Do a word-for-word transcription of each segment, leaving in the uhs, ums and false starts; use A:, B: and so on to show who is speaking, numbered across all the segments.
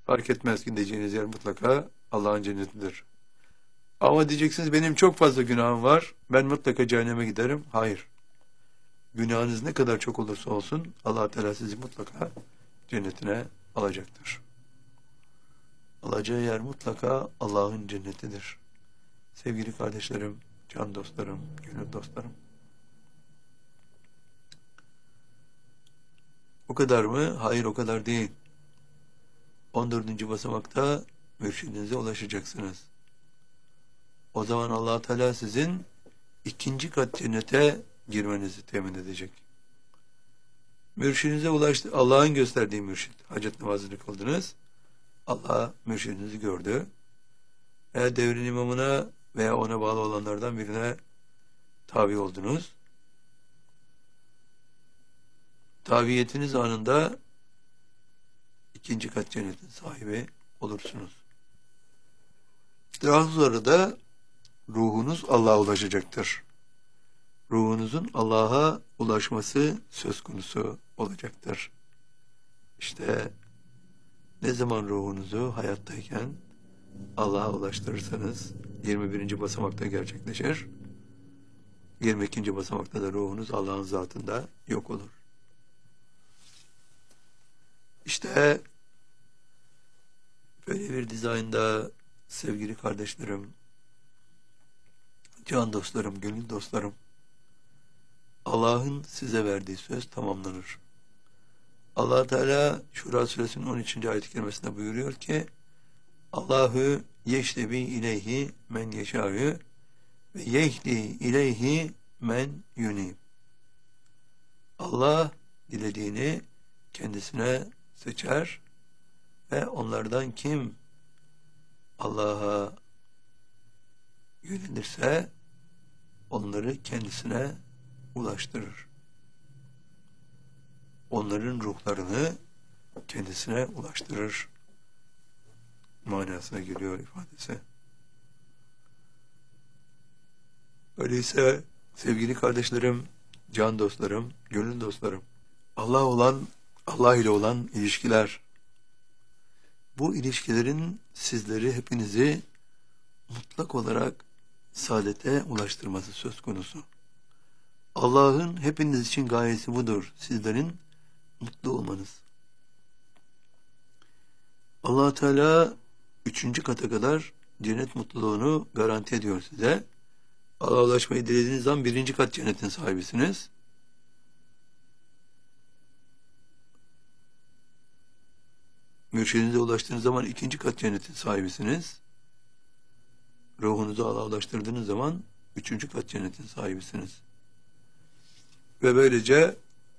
A: Fark etmez, gideceğiniz yer mutlaka Allah'ın cennetidir. Ama diyeceksiniz benim çok fazla günahım var, ben mutlaka cehenneme giderim. Hayır. Günahınız ne kadar çok olursa olsun Allah Teala sizi mutlaka cennetine alacaktır. Alacağı yer mutlaka Allah'ın cennetidir. Sevgili kardeşlerim, can dostlarım, gönül dostlarım. O kadar mı? Hayır, o kadar değil. on dördüncü basamakta mürşidinize ulaşacaksınız. O zaman Allah Teala sizin ikinci kat cennete girmenizi temin edecek. Mürşidinize ulaştı. Allah'ın gösterdiği mürşid. Hacet namazını kıldınız. Allah mürşidinizi gördü. Eğer devrin imamına veya ona bağlı olanlardan birine tabi oldunuz. Tabiyetiniz anında ikinci kat cennetin sahibi olursunuz. Daha sonra da ruhunuz Allah'a ulaşacaktır. Ruhunuzun Allah'a ulaşması söz konusu olacaktır. İşte ne zaman ruhunuzu hayattayken Allah'a ulaştırırsanız yirmi birinci basamakta gerçekleşir. yirmi ikinci basamakta da ruhunuz Allah'ın zatında yok olur. İşte böyle bir dizaynda sevgili kardeşlerim, can dostlarım, gönül dostlarım, Allah'ın size verdiği söz tamamlanır. Allah Teala Şura Suresinin on üçüncü ayet-i kerimesinde buyuruyor ki Allahu yeştebi ileyhi men yeşâ'ü ve yehdi ileyhi men yunib. Allah dilediğini kendisine seçer ve onlardan kim Allah'a yönelirse onları kendisine ulaştırır. Onların ruhlarını kendisine ulaştırır manasına geliyor ifadesi. Öyleyse sevgili kardeşlerim, can dostlarım, gönül dostlarım, Allah olan, Allah ile olan ilişkiler, bu ilişkilerin sizleri, hepinizi mutlak olarak saadete ulaştırması söz konusu. Allah'ın hepiniz için gayesi budur. Sizlerin mutlu olmanız. Allah Teala üçüncü kata kadar cennet mutluluğunu garanti ediyor size. Allah'a ulaşmayı dilediğiniz zaman birinci kat cennetin sahibisiniz. Mürşidinize ulaştığınız zaman ikinci kat cennetin sahibisiniz. Ruhunuzu Allah'a ulaştırdığınız zaman üçüncü kat cennetin sahibisiniz. Ve böylece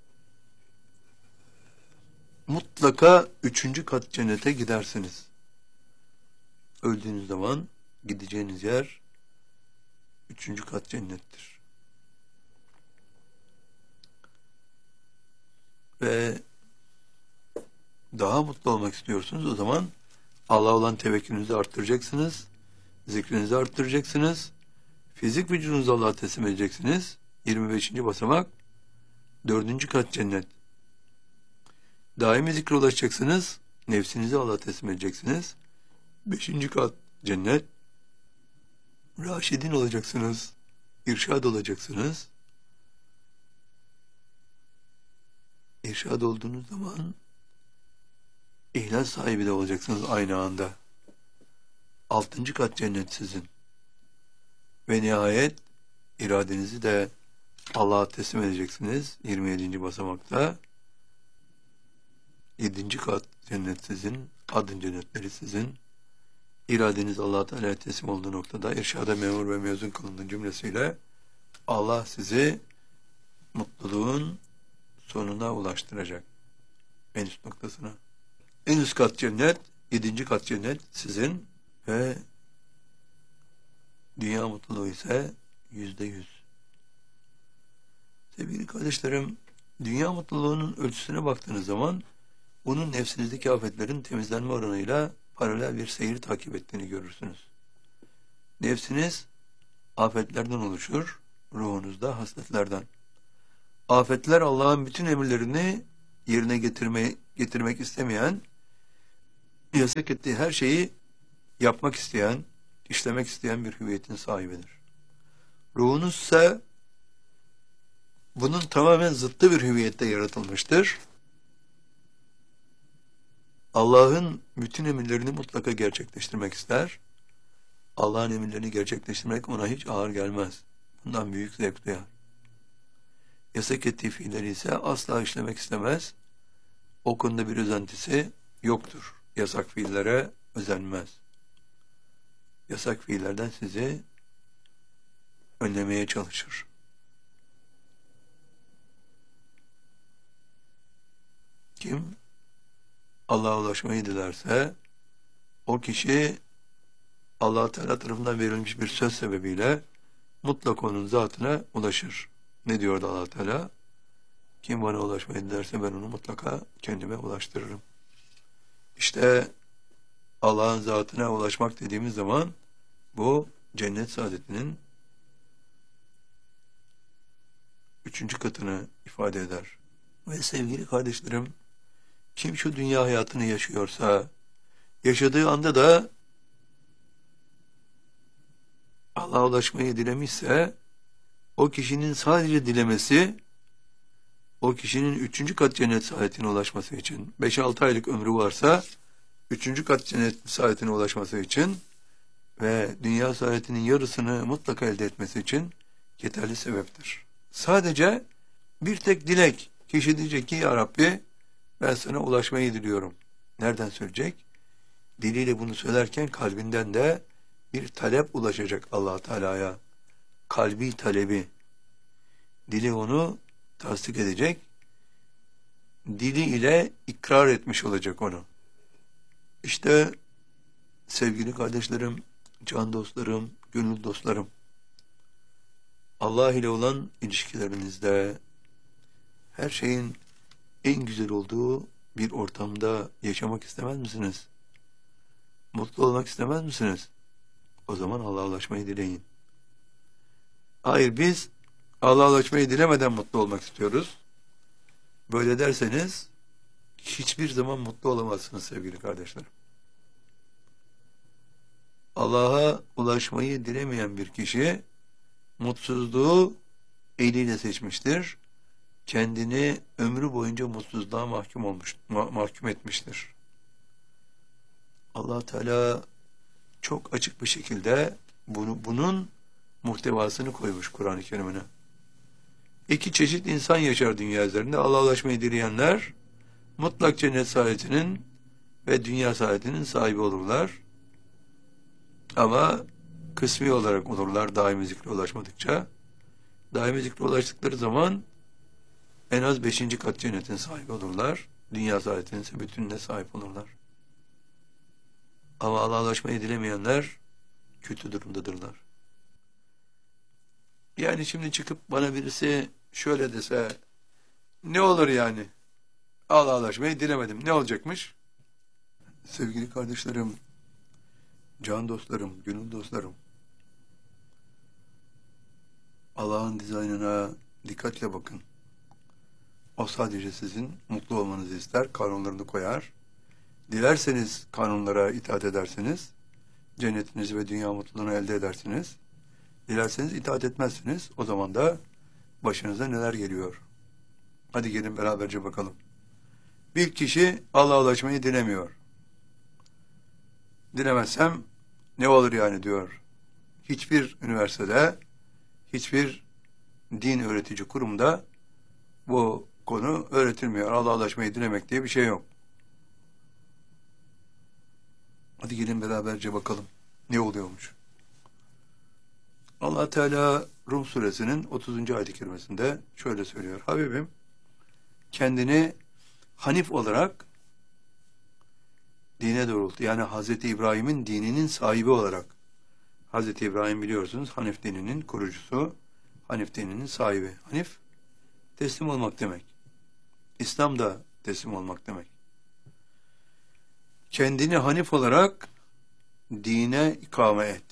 A: mutlaka üçüncü kat cennete gidersiniz. Öldüğünüz zaman gideceğiniz yer üçüncü kat cennettir. Ve daha mutlu olmak istiyorsunuz, o zaman Allah'a olan tevekkülünüzü arttıracaksınız, zikrinizi arttıracaksınız, fizik vücudunuzu Allah'a teslim edeceksiniz. yirmi beşinci basamak, dördüncü kat cennet. Daimi zikre ulaşacaksınız, nefsinizi Allah'a teslim edeceksiniz. beşinci kat cennet. Raşidin olacaksınız, irşad olacaksınız. İrşad olduğunuz zaman İhlas sahibi de olacaksınız aynı anda. Altıncı kat cennet sizin. Ve nihayet iradenizi de Allah'a teslim edeceksiniz. yirmi yedinci basamakta. Yedinci kat cennet sizin. Adın cennetleri sizin. İradeniz Allah Teala'ya teslim olduğu noktada irşada memur ve mezun kılındığı cümlesiyle Allah sizi mutluluğun sonuna ulaştıracak. En üst noktasına. En üst kat cennet, yedinci kat cennet sizin ve dünya mutluluğu ise yüzde yüz. Sevgili kardeşlerim, dünya mutluluğunun ölçüsüne baktığınız zaman bunun nefsinizdeki afetlerin temizlenme oranıyla paralel bir seyir takip ettiğini görürsünüz. Nefsiniz afetlerden oluşur, ruhunuzda hasletlerden. Afetler Allah'ın bütün emirlerini yerine getirme, getirmek istemeyen yasak ettiği her şeyi yapmak isteyen, işlemek isteyen bir hüviyetin sahibidir. Ruhunuz ise bunun tamamen zıttı bir hüviyette yaratılmıştır. Allah'ın bütün emirlerini mutlaka gerçekleştirmek ister. Allah'ın emirlerini gerçekleştirmek ona hiç ağır gelmez. Bundan büyük zevk duyar. Yasak ettiği fiilleri ise asla işlemek istemez. O konuda bir özentisi yoktur. Yasak fiillere özenmez. Yasak fiillerden sizi önlemeye çalışır. Kim Allah'a ulaşmayı dilerse o kişi Allah Teala tarafından verilmiş bir söz sebebiyle mutlak onun zatına ulaşır. Ne diyordu Allah Teala? Kim bana ulaşmayı dilerse ben onu mutlaka kendime ulaştırırım. İşte Allah'ın zatına ulaşmak dediğimiz zaman bu cennet saadetinin üçüncü katını ifade eder. Ve sevgili kardeşlerim, kim şu dünya hayatını yaşıyorsa, yaşadığı anda da Allah'a ulaşmayı dilemişse, o kişinin sadece dilemesi, o kişinin üçüncü kat cennet saadetine ulaşması için, beş altı aylık ömrü varsa, üçüncü kat cennet saadetine ulaşması için ve dünya saadetinin yarısını mutlaka elde etmesi için yeterli sebeptir. Sadece bir tek dilek, kişi diyecek ki ya Rabbi, ben sana ulaşmayı diliyorum. Nereden söyleyecek? Diliyle bunu söylerken kalbinden de bir talep ulaşacak Allah Teala'ya. Kalbi talebi. Dili onu tasdik edecek. Dili ile ikrar etmiş olacak onu. İşte sevgili kardeşlerim, can dostlarım, gönül dostlarım, Allah ile olan ilişkilerinizde her şeyin en güzel olduğu bir ortamda yaşamak istemez misiniz? Mutlu olmak istemez misiniz? O zaman Allah'a ulaşmayı dileyin. Hayır, biz Allah'a ulaşmayı dilemeden mutlu olmak istiyoruz. Böyle derseniz hiçbir zaman mutlu olamazsınız sevgili kardeşlerim. Allah'a ulaşmayı dilemeyen bir kişi mutsuzluğu eliyle seçmiştir. Kendini ömrü boyunca mutsuzluğa mahkum olmuş, ma- mahkum etmiştir. Allah Teala çok açık bir şekilde bunu, bunun muhtevasını koymuş Kur'an-ı Kerim'ine. İki çeşit insan yaşar dünya üzerinde. Allah'a ulaşmayı dileyenler mutlak cennet saadetinin ve dünya saadetinin sahibi olurlar. Ama kısmi olarak olurlar daimi zikre ulaşmadıkça. Daimi zikre ulaştıkları zaman en az beşinci kat cennetin sahibi olurlar. Dünya saadetinin ise bütününe sahip olurlar. Ama Allah'a ulaşmayı dilemeyenler kötü durumdadırlar. Yani şimdi çıkıp bana birisi şöyle dese, ne olur yani? Allah'a ulaşmayı dilemedim. Ne olacakmış? Sevgili kardeşlerim, can dostlarım, gönül dostlarım, Allah'ın dizaynına dikkatle bakın. O sadece sizin mutlu olmanızı ister, kanunlarını koyar. Dilerseniz kanunlara itaat edersiniz, cennetinizi ve dünya mutluluğunu elde edersiniz. Dilerseniz itaat etmezsiniz, o zaman da başınıza neler geliyor. Hadi gelin beraberce bakalım. Bir kişi Allah'a ulaşmayı dilemiyor. Dilemezsem ne olur yani diyor. Hiçbir üniversitede, hiçbir din öğretici kurumda bu konu öğretilmiyor. Allah'a ulaşmayı dilemek diye bir şey yok. Hadi gelin beraberce bakalım ne oluyormuş. Allah Teala Rum suresinin otuzuncu ayet-i kerimesinde şöyle söylüyor. Habibim, kendini Hanif olarak dine doğrultu. Yani Hazreti İbrahim'in dininin sahibi olarak. Hazreti İbrahim biliyorsunuz Hanif dininin kurucusu, Hanif dininin sahibi. Hanif, teslim olmak demek. İslam da teslim olmak demek. Kendini Hanif olarak dine ikame et.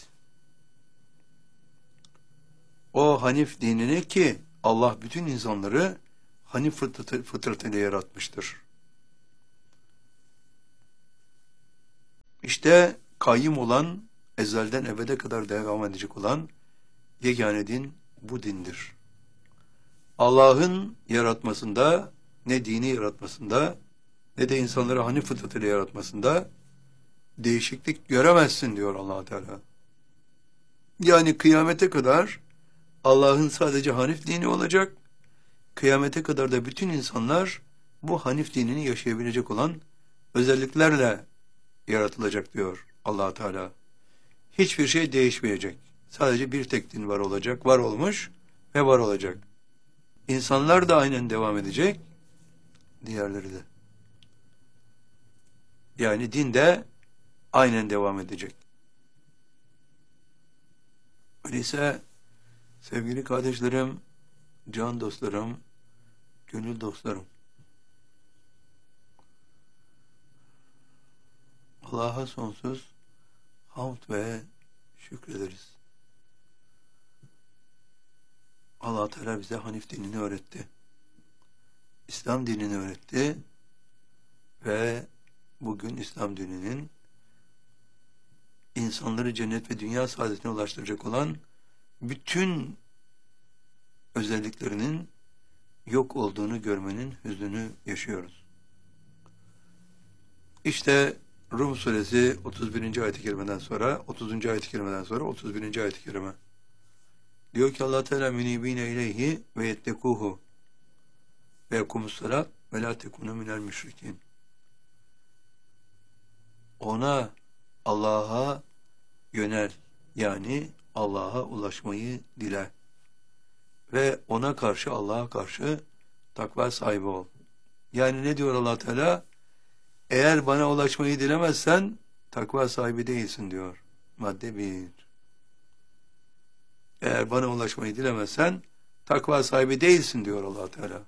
A: O Hanif dinini ki Allah bütün insanları Hanif fıtratı, fıtratıyla yaratmıştır. İşte kayyum olan, ezelden ebede kadar devam edecek olan yegane din bu dindir. Allah'ın yaratmasında, ne dini yaratmasında, ne de insanları hanif fıtratıyla yaratmasında değişiklik göremezsin diyor Allah Teala. Yani kıyamete kadar Allah'ın sadece hanif dini olacak, kıyamete kadar da bütün insanlar bu hanif dinini yaşayabilecek olan özelliklerle yaratılacak diyor Allah Teala. Hiçbir şey değişmeyecek. Sadece bir tek din var olacak, var olmuş ve var olacak. İnsanlar da aynen devam edecek, diğerleri de. Yani din de aynen devam edecek. Öyleyse sevgili kardeşlerim, can dostlarım, gönül dostlarım, Allah'a sonsuz hamd ve şükrederiz. Allah Teala bize Hanif dinini öğretti. İslam dinini öğretti ve bugün İslam dininin insanları cennet ve dünya saadetine ulaştıracak olan bütün özelliklerinin yok olduğunu görmenin hüznünü yaşıyoruz. İşte Rum suresi otuz birinci ayet-i kerimeden sonra, otuzuncu ayet-i kerimeden sonra otuz birinci ayet-i kerime. Diyor ki Allah Teala münibine ileyhi ve yettekuhu ve yekumussalat ve la tekunu minel müşrikin. Ona, Allah'a yönel, yani Allah'a ulaşmayı dile ve ona karşı, Allah'a karşı takva sahibi ol. Yani ne diyor Allah Teala? Eğer bana ulaşmayı dilemezsen takva sahibi değilsin diyor. Madde bir. Eğer bana ulaşmayı dilemezsen takva sahibi değilsin diyor Allah Teala.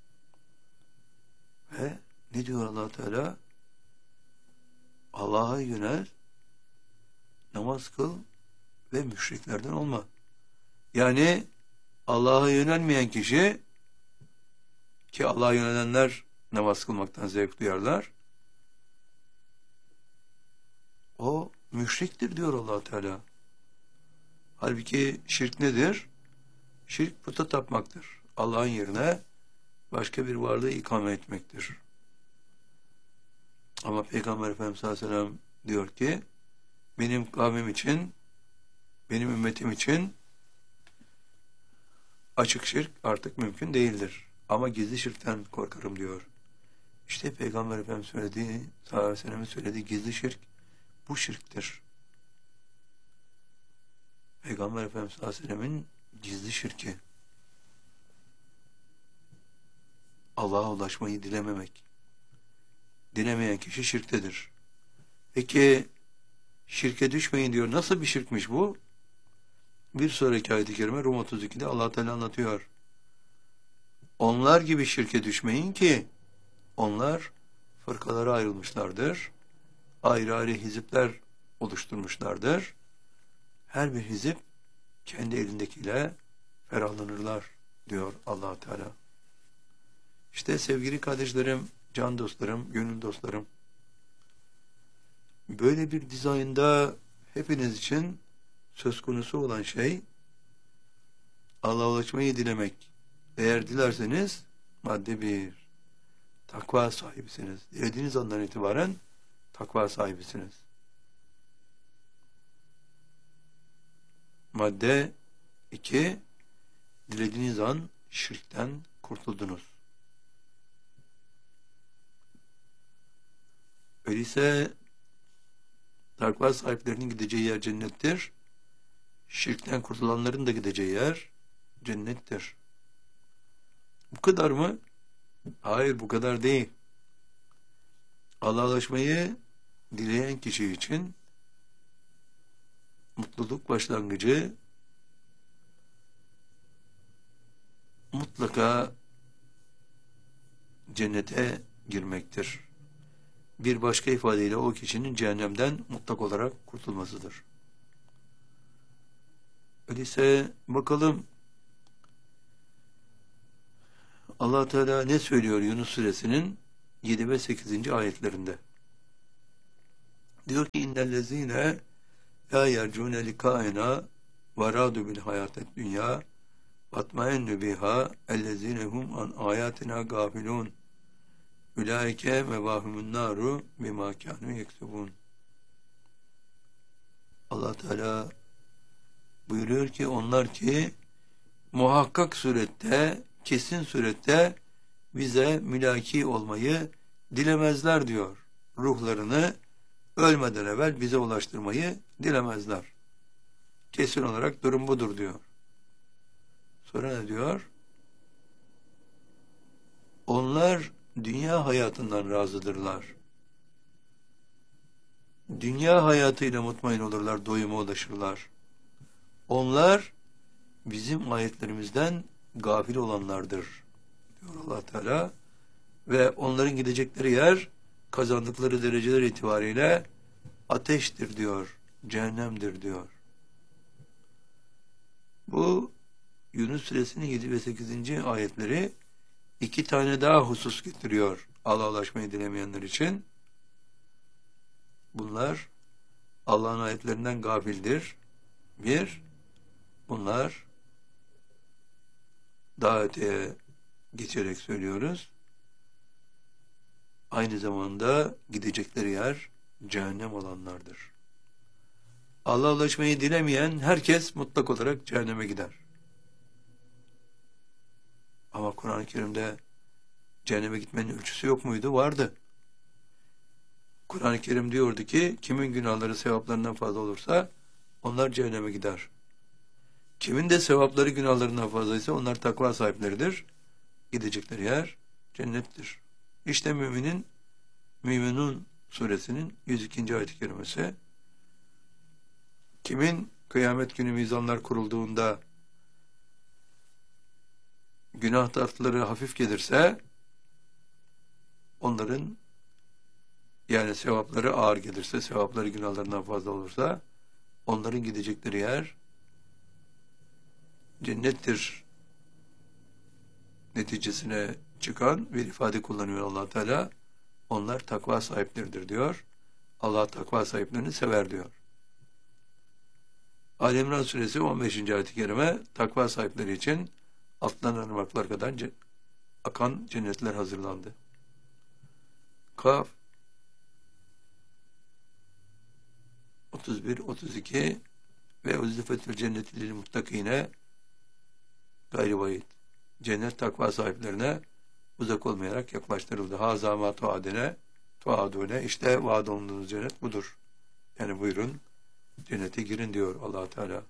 A: Ve ne diyor Allah Teala? Allah'a yönel, namaz kıl ve müşriklerden olma. Yani Allah'a yönelmeyen kişi, ki Allah'a yönelenler namaz kılmaktan zevk duyarlar, o müşriktir diyor Allah Teala. Halbuki şirk nedir? Şirk puta tapmaktır. Allah'ın yerine başka bir varlığı ikame etmektir. Ama Peygamber Efendimiz sallallahu aleyhi ve sellem diyor ki, benim kavmim için, benim ümmetim için açık şirk artık mümkün değildir. Ama gizli şirkten korkarım diyor. İşte Peygamber Efendimiz söylediği, sallallahu aleyhi ve sellem'in söylediği gizli şirk bu şirktir. Peygamber Efendimiz sallallahu aleyhi ve sellem'in gizli şirki, Allah'a ulaşmayı dilememek. Dilemeyen kişi şirktedir. Peki şirke düşmeyin diyor. Nasıl bir şirkmiş bu? Bir sonraki ayet-i kerime Rum otuz ikide Allah Teala anlatıyor. Onlar gibi şirke düşmeyin ki onlar fırkalara ayrılmışlardır. Ayrı ayrı hizipler oluşturmuşlardır. Her bir hizip kendi elindekiyle ferahlanırlar diyor Allah Teala. İşte sevgili kardeşlerim, can dostlarım, gönül dostlarım, böyle bir dizaynda hepiniz için söz konusu olan şey Allah'a ulaşmayı dilemek. Eğer dilerseniz madde bir, takva sahibisiniz. Dilediğiniz andan itibaren takva sahibisiniz. Madde iki, dilediğiniz an şirkten kurtuldunuz. Öyleyse takva sahiplerinin gideceği yer cennettir. Şirkten kurtulanların da gideceği yer cennettir. Bu kadar mı? Hayır, bu kadar değil. Allah'a ulaşmayı dileyen kişi için mutluluk başlangıcı mutlaka cennete girmektir. Bir başka ifadeyle o kişinin cehennemden mutlak olarak kurtulmasıdır. Öyleyse bakalım Allah Teala ne söylüyor Yunus suresinin yedi ve sekizinci ayetlerinde? Diyor ki innellezine la yercune likaena ve radu bil hayatet dünya vatmaennu biha ellezine hum an ayatina gafilun ulaike mevahumun naru bima kanu yeksubun. Allah Teala buyuruyor ki onlar ki muhakkak surette, kesin surette bize mülaki olmayı dilemezler diyor. Ruhlarını ölmeden evvel bize ulaştırmayı dilemezler. Kesin olarak durum budur diyor. Sonra ne diyor? Onlar dünya hayatından razıdırlar. Dünya hayatıyla mutmain olurlar, doyuma ulaşırlar. Onlar bizim ayetlerimizden gafil olanlardır diyor Allah Teala ve onların gidecekleri yer kazandıkları dereceler itibariyle ateştir diyor, cehennemdir diyor. Bu Yunus Suresinin yedi ve sekizinci ayetleri iki tane daha husus getiriyor Allah'a ulaşmayı dilemeyenler için. Bunlar Allah'ın ayetlerinden gafildir. Bir, bunlar daha öteye geçerek söylüyoruz. Aynı zamanda gidecekleri yer cehennem olanlardır. Allah'a ulaşmayı dilemeyen herkes mutlak olarak cehenneme gider. Ama Kur'an-ı Kerim'de cehenneme gitmenin ölçüsü yok muydu? Vardı. Kur'an-ı Kerim diyordu ki kimin günahları sevaplarından fazla olursa onlar cehenneme gider. Kimin de sevapları günahlarından fazlaysa onlar takva sahipleridir. Gidecekleri yer cennettir. İşte müminin Müminun suresinin yüz ikinci ayet-i kerimesi. Kimin kıyamet günü mizanlar kurulduğunda günah tartıları hafif gelirse onların yani sevapları ağır gelirse, sevapları günahlarından fazla olursa onların gidecekleri yer cennettir neticesine çıkan bir ifade kullanıyor Allah Teala. Onlar takva sahipleridir diyor. Allah takva sahiplerini sever diyor. Ali İmran suresi on beşinci ayet-i kerime takva sahipleri için alttan ırmaklar kadar akan cennetler hazırlandı. Kaf otuz bir otuz iki ve uzlifetül cenneti lil muttakine gayri vahid. Cennet takva sahiplerine uzak olmayarak yaklaştırıldı. Haza ma tuadine tuadune işte vaad olunduğunuz cennet budur. Yani buyurun cennete girin diyor Allah Teala.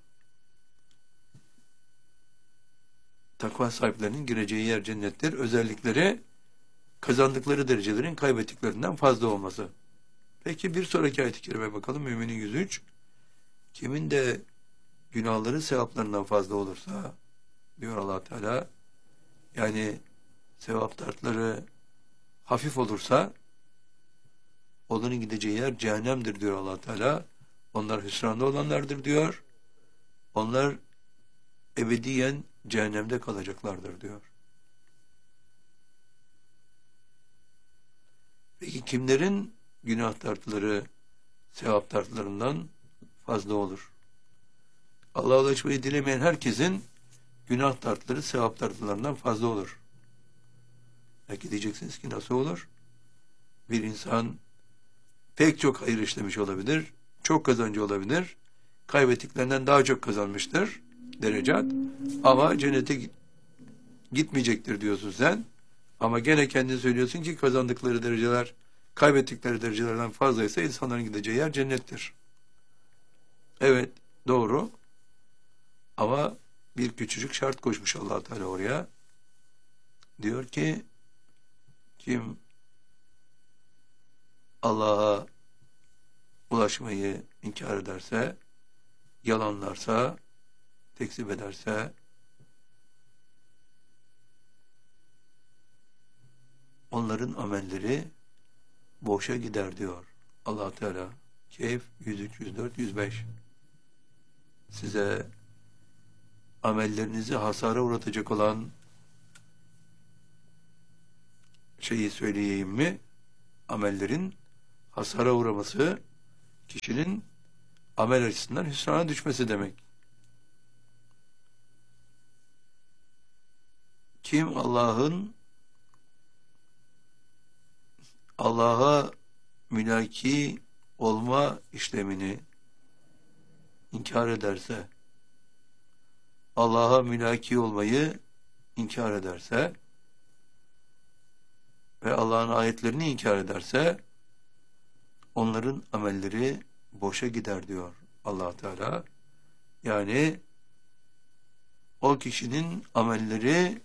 A: Takva sahiplerinin gireceği yer cennettir. Özellikleri kazandıkları derecelerin kaybettiklerinden fazla olması. Peki bir sonraki ayet-i kerime bakalım. Müminin yüz üç. Kimin de günahları sevaplarından fazla olursa diyor Allah Teala, yani sevap tartları hafif olursa onların gideceği yer cehennemdir diyor Allah Teala. Onlar hüsranda olanlardır diyor. Onlar ebediyen cehennemde kalacaklardır diyor. Peki kimlerin günah tartıları sevap tartılarından fazla olur? Allah'a ulaşmayı dilemeyen herkesin günah tartıları sevap tartılarından fazla olur. Belki diyeceksiniz ki nasıl olur? Bir insan pek çok hayır işlemiş olabilir, çok kazancı olabilir, kaybettiklerinden daha çok kazanmıştır, derecat, ama cennete gitmeyecektir diyorsun sen, ama gene kendin söylüyorsun ki kazandıkları dereceler, kaybettikleri derecelerden fazlaysa insanların gideceği yer cennettir. Evet, doğru, ama bir küçücük şart koşmuş Allah Teala oraya. Diyor ki, kim Allah'a ulaşmayı inkar ederse, yalanlarsa, tekzip ederse, onların amelleri boşa gider diyor Allah Teala. Keyf yüz üç, yüz dört, yüz beş. Size amellerinizi hasara uğratacak olan şeyi söyleyeyim mi? Amellerin hasara uğraması kişinin amel açısından hüsrana düşmesi demek. Kim Allah'ın Allah'a mülaki olma işlemini inkar ederse, Allah'a mülaki olmayı inkar ederse ve Allah'ın ayetlerini inkar ederse onların amelleri boşa gider diyor Allah Teala. Yani o kişinin amelleri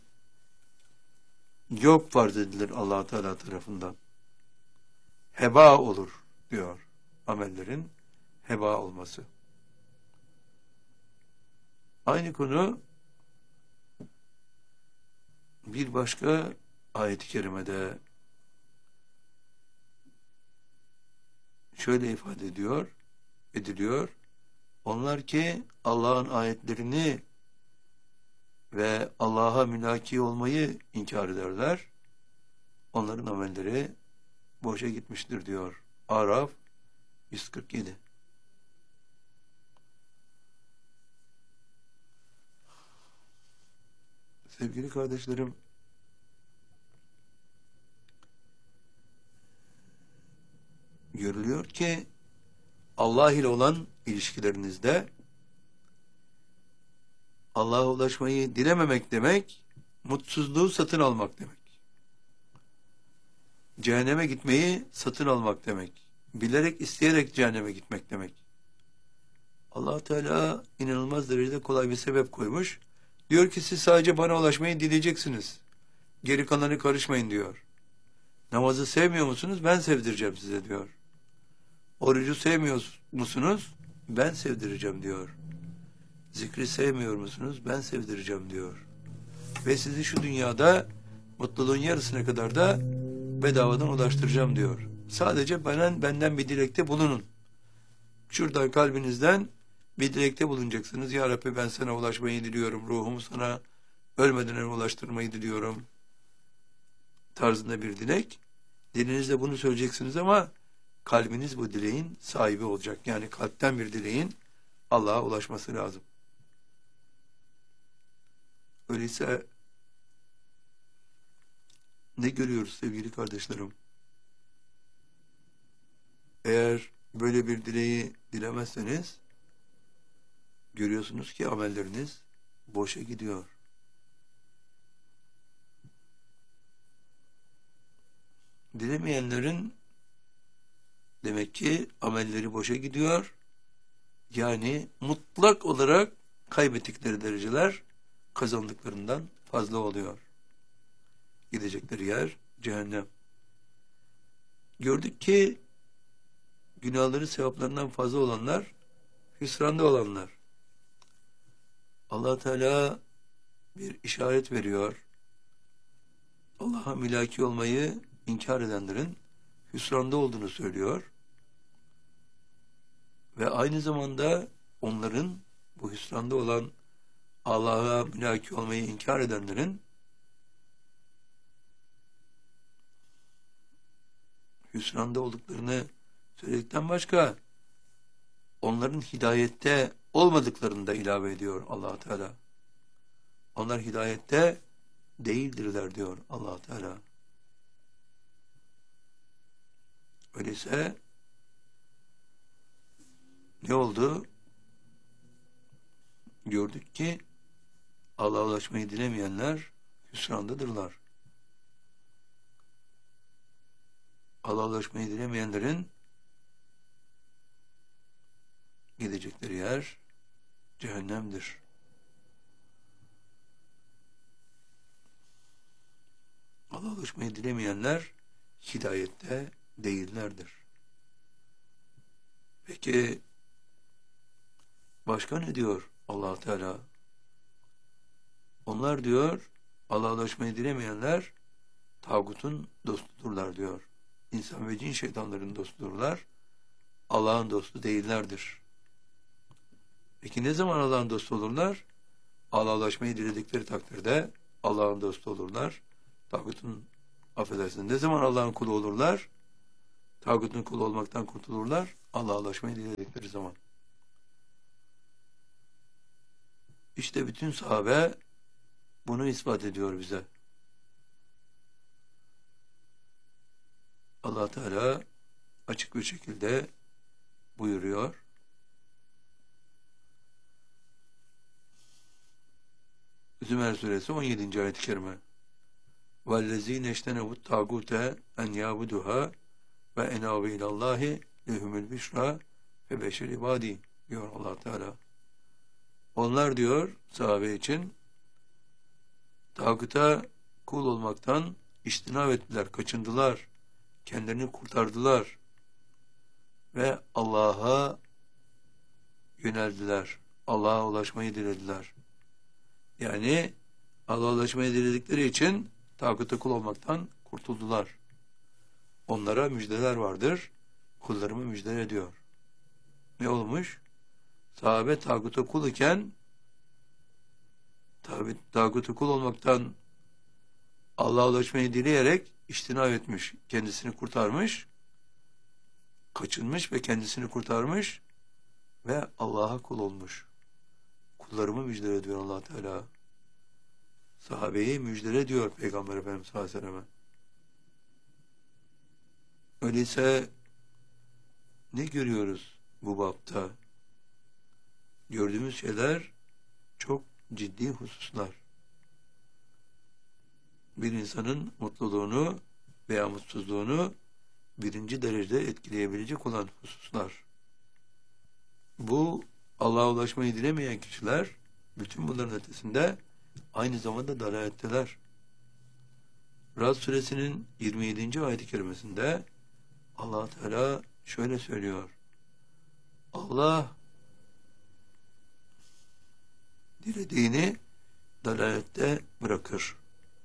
A: yok farz edilir Allah Teala tarafından. Heba olur diyor amellerin heba olması. Aynı konu bir başka ayet-i kerimede şöyle ifade ediyor, ediliyor. Onlar ki Allah'ın ayetlerini ve Allah'a mülaki olmayı inkar ederler. Onların amelleri boşa gitmiştir diyor. Araf yüz kırk yedi. Sevgili kardeşlerim, görülüyor ki Allah ile olan ilişkilerinizde Allah'a ulaşmayı dilememek demek, mutsuzluğu satın almak demek. Cehenneme gitmeyi satın almak demek. Bilerek, isteyerek cehenneme gitmek demek. Allah Teala inanılmaz derecede kolay bir sebep koymuş. Diyor ki siz sadece bana ulaşmayı dileyeceksiniz. Geri kalanı karışmayın diyor. Namazı sevmiyor musunuz? Ben sevdireceğim size diyor. Orucu sevmiyor musunuz? Ben sevdireceğim diyor. Zikri sevmiyor musunuz? Ben sevdireceğim diyor. Ve sizi şu dünyada mutluluğun yarısına kadar da bedavadan ulaştıracağım diyor. Sadece benden, benden bir dilekte bulunun. Şuradan kalbinizden bir dilekte bulunacaksınız. Ya Rabbi ben sana ulaşmayı diliyorum. Ruhumu sana ölmeden önce ulaştırmayı diliyorum. Tarzında bir dilek. Dilinizle bunu söyleyeceksiniz ama kalbiniz bu dileğin sahibi olacak. Yani kalpten bir dileğin Allah'a ulaşması lazım. Öyleyse ne görüyoruz sevgili kardeşlerim? Eğer böyle bir dileği dilemezseniz görüyorsunuz ki amelleriniz boşa gidiyor. Dilemeyenlerin demek ki amelleri boşa gidiyor. Yani mutlak olarak kaybettikleri dereceler kazandıklarından fazla oluyor. Gidecekleri yer cehennem. Gördük ki günahları sevaplarından fazla olanlar hüsranda olanlar. Allah Teala bir işaret veriyor. Allah'a mülaki olmayı inkar edenlerin hüsranda olduğunu söylüyor. Ve aynı zamanda onların bu hüsranda olan Allah'a mülaki olmayı inkar edenlerin hüsranda olduklarını söyledikten başka onların hidayette olmadıklarını da ilave ediyor Allah Teala. Onlar hidayette değildirler diyor Allah Teala. Öyleyse ne oldu? Gördük ki Allah'a ulaşmayı dilemeyenler hüsrandadırlar. Allah'a ulaşmayı dilemeyenlerin gidecekleri yer cehennemdir. Allah'a ulaşmayı dilemeyenler hidayette değillerdir. Peki başka ne diyor Allah Teala? Onlar diyor Allah'a ulaşmayı dilemeyenler tağutun dostudurlar diyor. İnsan ve cin şeytanların dostudurlar. Allah'ın dostu değillerdir. Peki ne zaman Allah'ın dostu olurlar? Allah'a ulaşmayı diledikleri takdirde Allah'ın dostu olurlar. Tağutun affedersin. Ne zaman Allah'ın kulu olurlar? Tağutun kulu olmaktan kurtulurlar. Allah'a ulaşmayı diledikleri zaman. İşte bütün sahabe bunu ispat ediyor bize. Allah Teala açık bir şekilde buyuruyor. Zümer suresi on yedinci ayet-i kerime. وَالَّذ۪ينَ اَشْتَنَبُ التَّاغُوتَ اَنْ يَعْبُدُهَا وَاَنَابِ اِلَى اللّٰهِ لِهُمُ الْبِشْرَى فَبَشِرِ ibâdî diyor Allah Teala. Onlar diyor sahabe için tağuta kul olmaktan iştinab ettiler, kaçındılar, kendilerini kurtardılar ve Allah'a yöneldiler. Allah'a ulaşmayı dilediler. Yani Allah'a ulaşmayı diledikleri için tağuta kul olmaktan kurtuldular. Onlara müjdeler vardır. Kullarımı müjde ediyor. Ne olmuş? Sahabe tağuta kul iken tabi tağuta kul olmaktan Allah'a ulaşmayı dileyerek iştinab etmiş. Kendisini kurtarmış. Kaçınmış ve kendisini kurtarmış ve Allah'a kul olmuş. Kullarımı müjde ediyor Allah Teala. Sahabeyi müjdele diyor Peygamber Efendimiz sallallahu aleyhi ve sellem. Öyleyse ne görüyoruz bu bapta? Gördüğümüz şeyler çok ciddi hususlar. Bir insanın mutluluğunu veya mutsuzluğunu birinci derecede etkileyebilecek olan hususlar. Bu Allah'a ulaşmayı dilemeyen kişiler bütün bunların ötesinde aynı zamanda dalaletteler. Rad suresinin yirmi yedinci ayet-i kerimesinde Allah Teala şöyle söylüyor. Allah dilediğini dalalette bırakır.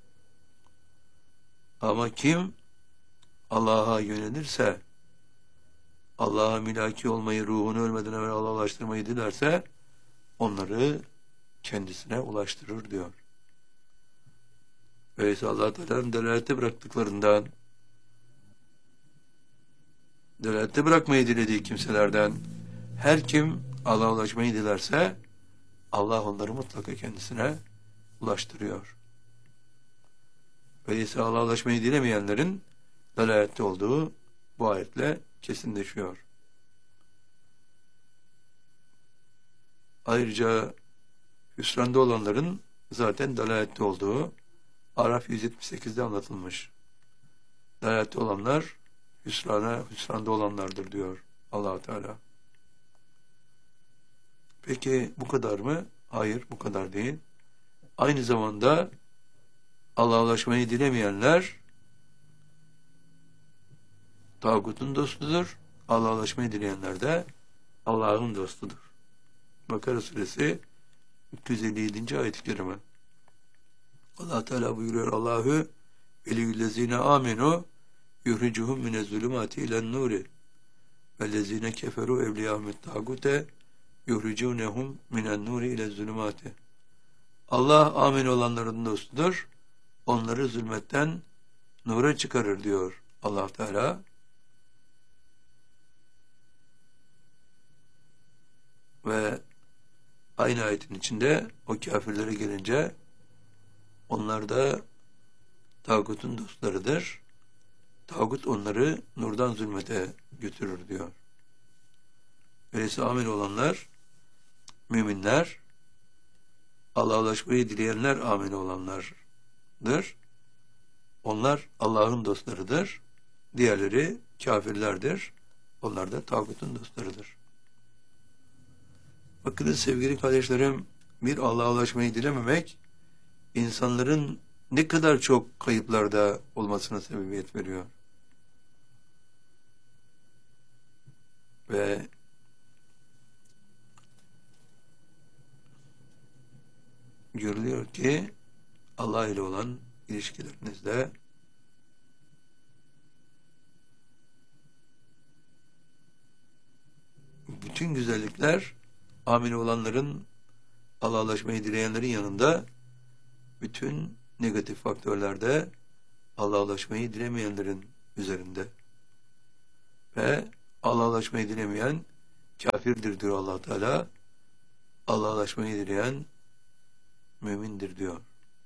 A: Ama kim Allah'a yönelirse, Allah'a mülaki olmayı, ruhunu ölmeden evvel Allah'a ulaştırmayı dilerse onları kendisine ulaştırır diyor. Öyleyse Allah Teala'nın delalette bıraktıklarından, delalette bırakmayı dilediği kimselerden her kim Allah'a ulaşmayı dilerse Allah onları mutlaka kendisine ulaştırıyor. Öyleyse Allah'a ulaşmayı dilemeyenlerin dalalette olduğu bu ayetle kesinleşiyor. Ayrıca hüsranda olanların zaten dalalette olduğu Araf yüz yetmiş sekizde anlatılmış. Dalalette olanlar hüsrana, hüsranda olanlardır diyor Allah Teala. Peki bu kadar mı? Hayır, bu kadar değil. Aynı zamanda Allah'a ulaşmayı dilemeyenler tağutun dostudur. Allah'a ulaşmayı dileyenler de Allah'ın dostudur. Bakara suresi üç yüz elli yedinci ayet-i kerime. Allah Teala buyuruyor: Allahu veliyüllezine amenu yuhricuhum minezzulumati ilen nuri vellezine keferu evliyahumut tağute yuhricunehum minen nuri ile zulümati. Allah amin olanların dostudur. Onları zulmetten nura çıkarır diyor Allah Teala. Ve aynı ayetin içinde o kafirlere gelince onlar da tağutun dostlarıdır. Tağut onları nurdan zulmete götürür diyor. Öyleyse amin olanlar müminler, Allah'a ulaşmayı dileyenler amin olanlardır. Onlar Allah'ın dostlarıdır. Diğerleri kafirlerdir. Onlar da tağutun dostlarıdır. Bakınız sevgili kardeşlerim, bir Allah'a ulaşmayı dilememek insanların ne kadar çok kayıplarda olmasına sebebiyet veriyor. Ve görülüyor ki Allah ile olan ilişkilerinizde bütün güzellikler amin olanların, Allah'a ulaşmayı dileyenlerin yanında, bütün negatif faktörlerde Allah'a ulaşmayı dilemeyenlerin üzerinde. Ve Allah'laşmayı dilemeyen kafirdir diyor Allah Teala. Allah'laşmayı dileyen mümindir diyor.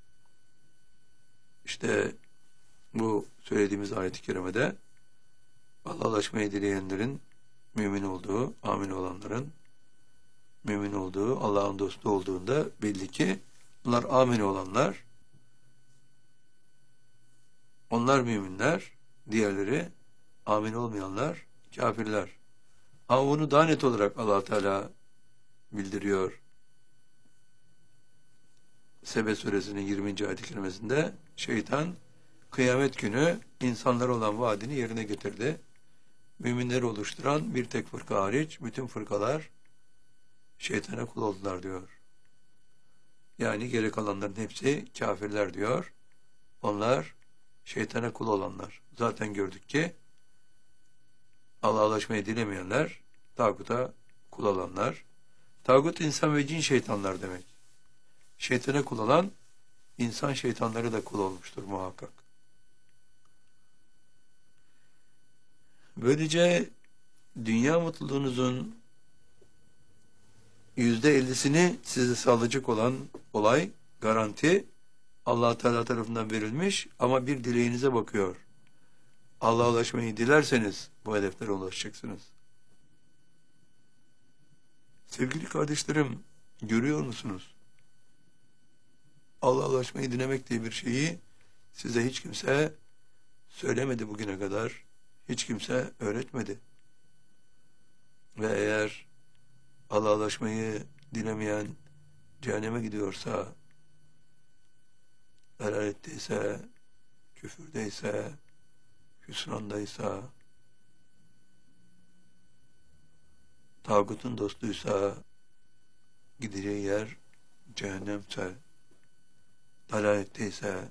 A: İşte bu söylediğimiz ayet-i kerimede Allah'laşmayı dileyenlerin mümin olduğu, amin olanların mümin olduğu, Allah'ın dostu olduğunda belli ki bunlar amin olanlar, onlar müminler, diğerleri amin olmayanlar kafirler. Ama bunu daha net olarak Allah Teala bildiriyor. Sebe suresinin yirminci ayet-i kerimesinde şeytan kıyamet günü insanlara olan vaadini yerine getirdi. Müminleri oluşturan bir tek fırka hariç bütün fırkalar şeytana kul oldular diyor. Yani geri kalanların hepsi kafirler diyor. Onlar şeytana kul olanlar. Zaten gördük ki Allah'laşmayı dilemeyenler tağuta kul olanlar. Tağut insan ve cin şeytanlar demek. Şeytana kul olan insan şeytanları da kul olmuştur muhakkak. Böylece dünya mutluluğunuzun yüzde ellisini size sağlayacak olan olay, garanti Allah Teala tarafından verilmiş ama bir dileğinize bakıyor. Allah'a ulaşmayı dilerseniz bu hedeflere ulaşacaksınız. Sevgili kardeşlerim, görüyor musunuz? Allah'a ulaşmayı dilemek diye bir şeyi size hiç kimse söylemedi bugüne kadar. Hiç kimse öğretmedi. Ve eğer Allah'a ulaşmayı dilemeyen cehenneme gidiyorsa, dalaletteyse, küfürdeyse, hüsrandaysa, tağutun dostuysa, gideceği yer cehennemse, dalaletteyse,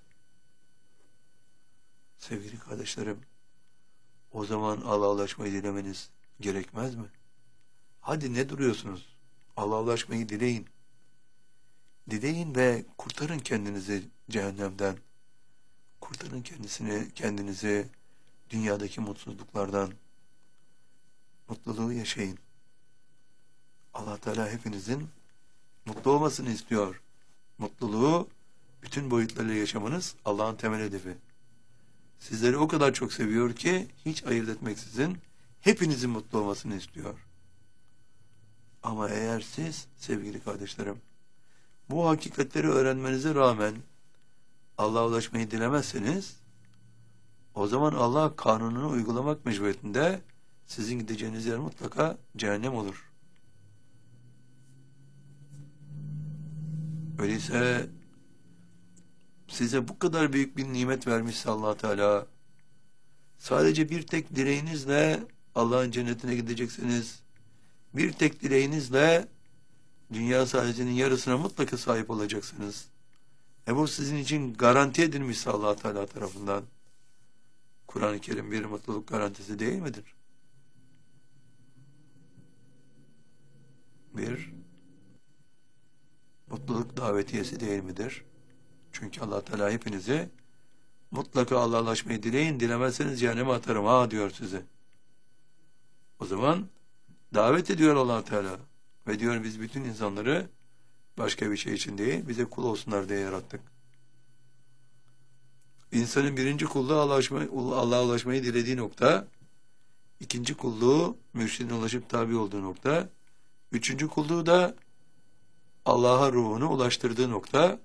A: sevgili kardeşlerim, o zaman Allah'a ulaşmayı dilemeniz gerekmez mi? Hadi ne duruyorsunuz? Allah'a ulaşmayı dileyin. Dileyin ve kurtarın kendinizi cehennemden. Kurtarın kendisini, kendinizi dünyadaki mutsuzluklardan. Mutluluğu yaşayın. Allah Teala hepinizin mutlu olmasını istiyor. Mutluluğu bütün boyutlarıyla yaşamanız Allah'ın temel hedefi. Sizleri o kadar çok seviyor ki hiç ayırt etmeksizin hepinizin mutlu olmasını istiyor. Ama eğer siz sevgili kardeşlerim bu hakikatleri öğrenmenize rağmen Allah'a ulaşmayı dilemezseniz o zaman Allah kanununu uygulamak mecburiyetinde sizin gideceğiniz yer mutlaka cehennem olur. Öyleyse size bu kadar büyük bir nimet vermişse Allah Teala sadece bir tek dileğinizle Allah'ın cennetine gideceksiniz. Bir tek dileğinizle dünya saadetinin yarısına mutlaka sahip olacaksınız. E bu sizin için garanti edilmişse Allah Teala tarafından. Kur'an-ı Kerim bir mutluluk garantisi değil midir? Bir mutluluk davetiyesi değil midir? Çünkü Allah Teala hepinizi mutlaka Allah'laşmayı dileyin, dilemezseniz cehenneme atarım ha diyor size. O zaman davet ediyor Allah Teala ve diyor biz bütün insanları başka bir şey için değil, bize kul olsunlar diye yarattık. İnsanın birinci kulluğu Allah'a ulaşmayı dilediği nokta, ikinci kulluğu mürşidine ulaşıp tabi olduğu nokta, üçüncü kulluğu da Allah'a ruhunu ulaştırdığı nokta.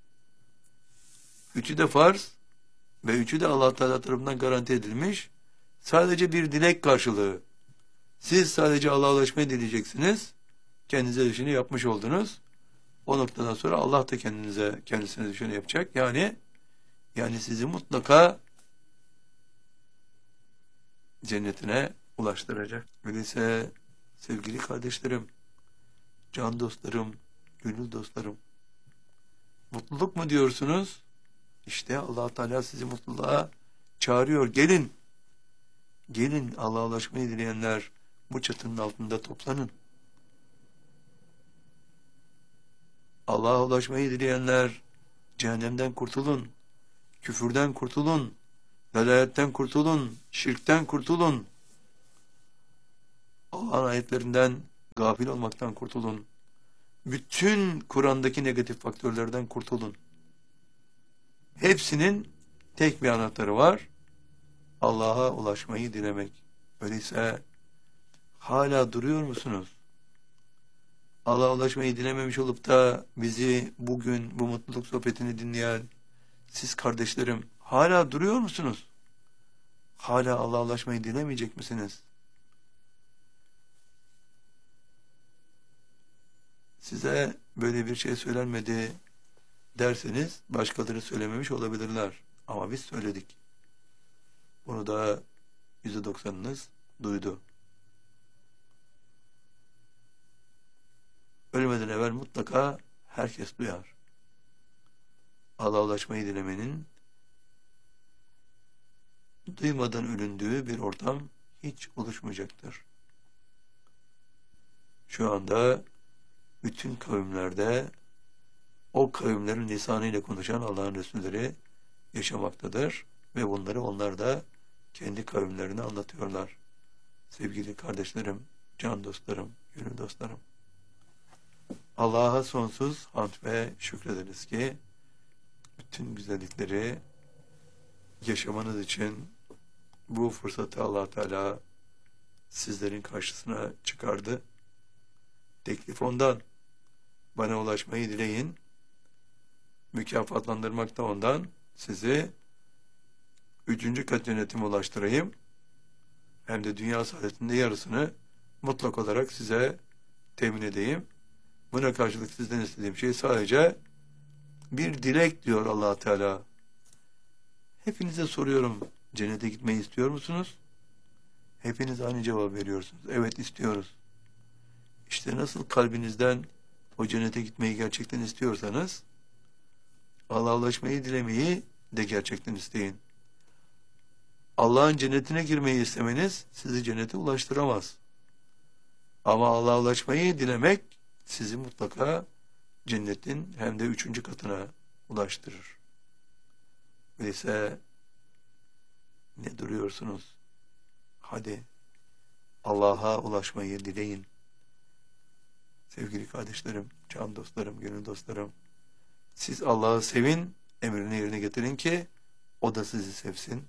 A: Üçü de farz ve üçü de Allah Teala tarafından garanti edilmiş. Sadece bir dilek karşılığı. Siz sadece Allah'a ulaşmayı dileyeceksiniz. Kendinize düşeni yapmış oldunuz. O noktadan sonra Allah da kendinize kendisine düşeni yapacak. Yani yani sizi mutlaka cennetine ulaştıracak. Öyleyse sevgili kardeşlerim, can dostlarım, gönül dostlarım, mutluluk mu diyorsunuz? İşte Allah Teala sizi mutluluğa çağırıyor. Gelin. Gelin Allah'a ulaşmayı dileyenler bu çatının altında toplanın. Allah'a ulaşmayı dileyenler cehennemden kurtulun. Küfürden kurtulun. Velaletten kurtulun. Şirkten kurtulun. Allah'ın ayetlerinden gafil olmaktan kurtulun. Bütün Kur'an'daki negatif faktörlerden kurtulun. Hepsinin tek bir anahtarı var. Allah'a ulaşmayı dilemek. Öyleyse hala duruyor musunuz? Allah'a ulaşmayı dilememiş olup da bizi bugün bu mutluluk sohbetini dinleyen siz kardeşlerim hala duruyor musunuz? Hala Allah'a ulaşmayı dilemeyecek misiniz? Size böyle bir şey söylenmedi derseniz başkaları söylememiş olabilirler. Ama biz söyledik. Bunu da yüzde doksanınız duydu. Ölmeden evvel mutlaka herkes duyar. Allah'a ulaşmayı dilemenin duymadan ölündüğü bir ortam hiç oluşmayacaktır. Şu anda bütün kavimlerde o kavimlerin lisanıyla konuşan Allah'ın Resulleri yaşamaktadır ve bunları onlar da kendi kavimlerine anlatıyorlar. Sevgili kardeşlerim, can dostlarım, gönül dostlarım. Allah'a sonsuz hamd ve şükrederiz ki bütün güzellikleri yaşamanız için bu fırsatı Allah Teala sizlerin karşısına çıkardı. Teklif ondan. Bana ulaşmayı dileyin. Mükafatlandırmak da ondan. Sizi üçüncü kat yönetime ulaştırayım. Hem de dünya saadetinde yarısını mutlak olarak size temin edeyim. Buna karşılık sizden istediğim şey sadece bir dilek diyor Allah Teala. Hepinize soruyorum. Cennete gitmeyi istiyor musunuz? Hepiniz aynı cevap veriyorsunuz. Evet, istiyoruz. İşte nasıl kalbinizden o cennete gitmeyi gerçekten istiyorsanız Allah'a ulaşmayı dilemeyi de gerçekten isteyin. Allah'ın cennetine girmeyi istemeniz sizi cennete ulaştıramaz. Ama Allah'a ulaşmayı dilemek sizi mutlaka cennetin hem de üçüncü katına ulaştırır. Öyleyse ne duruyorsunuz? Hadi Allah'a ulaşmayı dileyin. Sevgili kardeşlerim, can dostlarım, gönül dostlarım, siz Allah'ı sevin, emrini yerine getirin ki o da sizi sevsin.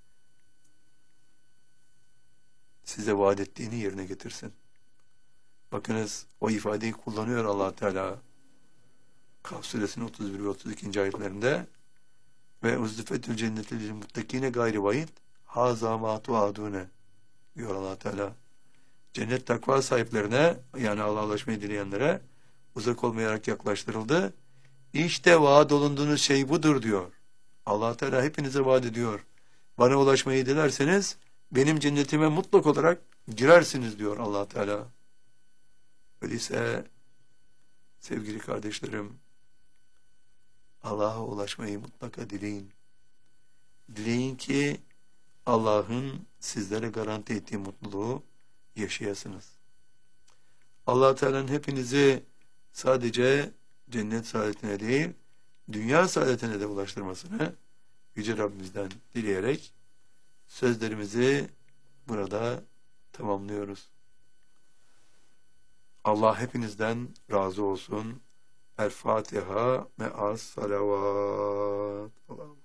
A: Size vaat ettiğini yerine getirsin. Bakınız o ifadeyi kullanıyor Allah Teala. Kaf suresinin otuz bir ve otuz ikinci ayetlerinde ve uzdifetül cenneti lil muttakine gayri vaid haza ma tuadune diyor Allah Teala. Cennet takva sahiplerine, yani Allah'a ulaşmayı dileyenlere uzak olmayarak yaklaştırıldı. İşte vaat olunduğunuz şey budur diyor. Allah Teala hepinize vaat ediyor. Bana ulaşmayı dilerseniz benim cennetime mutlak olarak girersiniz diyor Allah Teala. Öyleyse sevgili kardeşlerim, Allah'a ulaşmayı mutlaka dileyin. Dileyin ki Allah'ın sizlere garanti ettiği mutluluğu yaşayasınız. Allah Teala'nın hepinizi sadece cennet saadetine değil, dünya saadetine de ulaştırmasını Yüce Rabbimizden dileyerek sözlerimizi burada tamamlıyoruz. Allah hepinizden razı olsun. El Fatiha me'as salavat.